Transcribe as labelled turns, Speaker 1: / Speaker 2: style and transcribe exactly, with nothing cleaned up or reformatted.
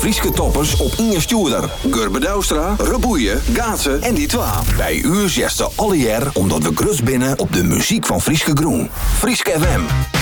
Speaker 1: Frieske toppers op Inge Stuurder. Gurbe Douwstra, Reboeien, Gaatsen en die twa. Bij u zesde alle jaar omdat we grus binnen op de muziek van Frieske Groen. Frieske F M.